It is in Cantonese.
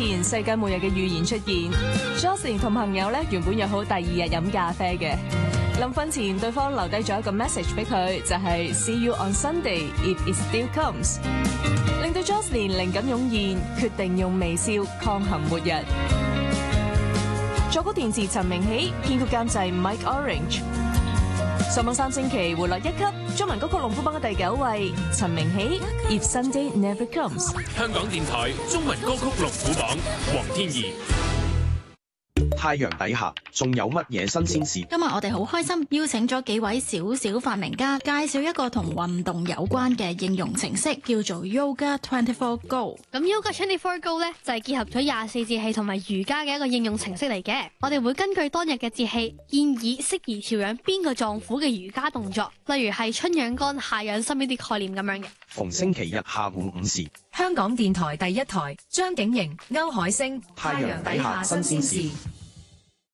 前世界末日嘅預言出現 ，Jocelyn 同朋友咧原本約好第2日飲咖啡嘅。臨瞓前，對方留低咗一個 message 俾佢，就係 See you on Sunday if it still comes， 令到 Jocelyn 靈感湧現，決定用微笑抗衡末日。作曲填詞陳明喜，編曲監製 Mike Orange。上網3星期回落1級，中文歌曲龍虎榜嘅第9位，陳明喜 If Sunday Never Comes。 香港電台中文歌曲龍虎榜，黃天怡。 太陽底下仲有乜嘢新鮮事？ 今日我哋好開心邀請咗幾位小發明家，介紹一個同運動有關嘅應用程式，叫做 Yoga 24 Go。 咁 Yoga 24 Go 咧就係結合咗24節氣同埋瑜伽嘅一個應用程式嚟嘅。我哋會根據當日嘅節氣，建議適宜調養邊個臟腑嘅瑜伽動作，例如係春養肝、夏養心呢啲概念咁樣嘅。 逢星期日下午5時， 香港電台第1台，張景瑩、歐海星，太陽底下新鮮事。